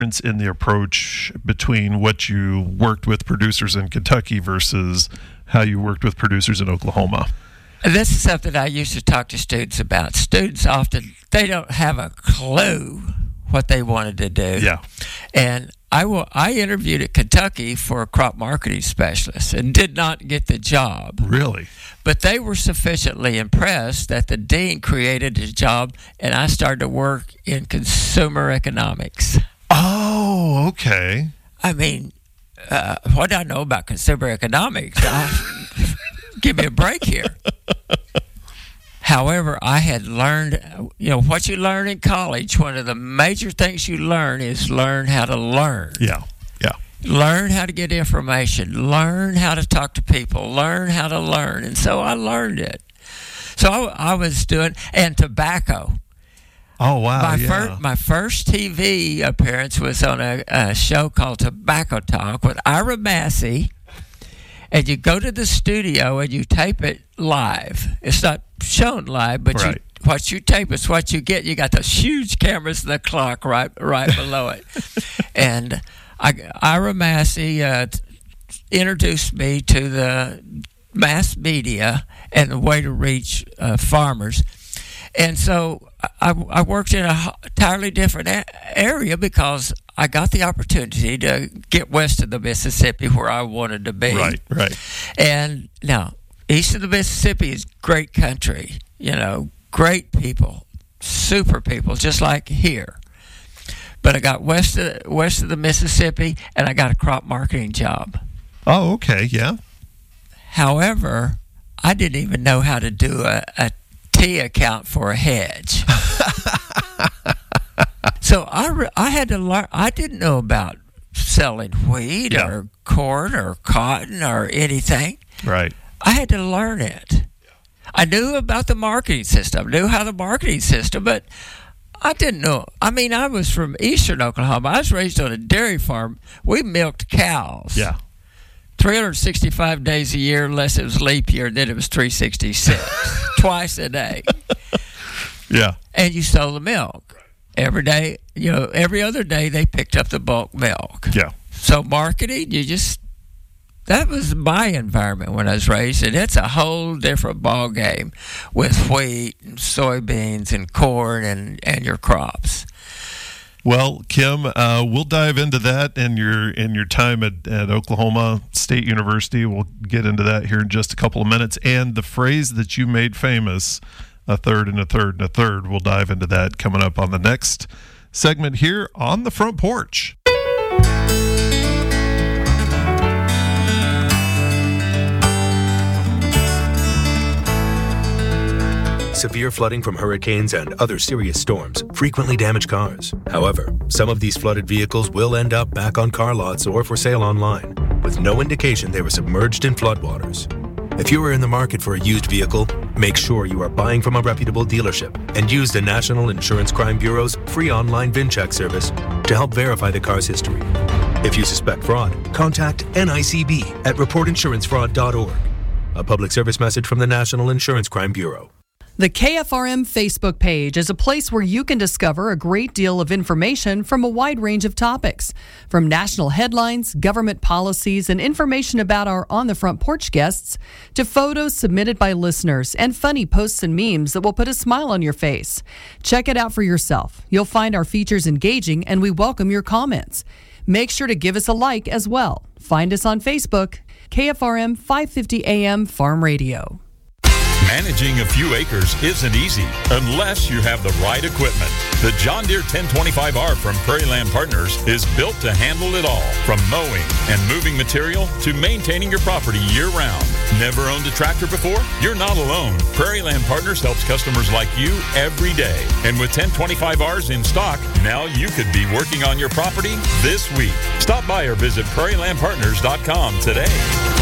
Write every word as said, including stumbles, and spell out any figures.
in the approach between what you worked with producers in Kentucky versus how you worked with producers in Oklahoma? This is something I used to talk to students about. Students often, they don't have a clue what they wanted to do. Yeah. And I, will, I interviewed at Kentucky for a crop marketing specialist and did not get the job. Really? But they were sufficiently impressed that the dean created a job, and I started to work in consumer economics. Oh, okay. I mean, uh, what do I know about consumer economics? I, give me a break here. However, I had learned, you know, what you learn in college, one of the major things you learn is learn how to learn. Yeah, yeah. Learn how to get information. Learn how to talk to people. Learn how to learn. And so I learned it. So I, I was doing, and tobacco. Oh, wow, My, yeah. fir- my first T V appearance was on a, a show called Tobacco Talk with Ira Massey. And you go to the studio and you tape it live. It's not shown live, but right. you, what you tape is what you get. You got those huge cameras and the clock right right below it. And I, Ira Massey uh, t- introduced me to the mass media and the way to reach uh, farmers. And so I, I worked in a entirely different a- area because I got the opportunity to get west of the Mississippi where I wanted to be. Right, right. And now, east of the Mississippi is great country, you know, great people, super people, just like here. But I got west of, west of the Mississippi, and I got a crop marketing job. Oh, okay, yeah. However, I didn't even know how to do a, a T account for a hedge. So I, re- I had to learn. I didn't know about selling wheat Yeah. or corn or cotton or anything. Right. I had to learn it. I knew about the marketing system, knew how the marketing system, but I didn't know. I mean, I was from eastern Oklahoma. I was raised on a dairy farm. We milked cows. Yeah. three hundred sixty-five days a year, unless it was leap year, then it was three hundred sixty-six, twice a day. Yeah. And you sold the milk. Every day, you know, every other day they picked up the bulk milk. Yeah. So marketing, you just, that was my environment when I was raised, and it's a whole different ball game with wheat and soybeans and corn and, and your crops. Well, Kim, uh, we'll dive into that in your in your time at, at Oklahoma State University. We'll get into that here in just a couple of minutes. And the phrase that you made famous, a third and a third and a third, we'll dive into that coming up on the next segment here on the Front Porch. Severe flooding from hurricanes and other serious storms frequently damage cars. However, some of these flooded vehicles will end up back on car lots or for sale online, with no indication they were submerged in floodwaters. If you are in the market for a used vehicle, make sure you are buying from a reputable dealership and use the National Insurance Crime Bureau's free online VinCheck service to help verify the car's history. If you suspect fraud, contact N I C B at report insurance fraud dot org. A public service message from the National Insurance Crime Bureau. The K F R M Facebook page is a place where you can discover a great deal of information from a wide range of topics, from national headlines, government policies, and information about our On the Front Porch guests, to photos submitted by listeners and funny posts and memes that will put a smile on your face. Check it out for yourself. You'll find our features engaging, and we welcome your comments. Make sure to give us a like as well. Find us on Facebook, K F R M five fifty A M Farm Radio. Managing a few acres isn't easy unless you have the right equipment. The John Deere ten twenty-five R from Prairie Land Partners is built to handle it all, from mowing and moving material to maintaining your property year-round. Never owned a tractor before? You're not alone. Prairie Land Partners helps customers like you every day. And with ten twenty-five Rs in stock, now you could be working on your property this week. Stop by or visit prairie land partners dot com today.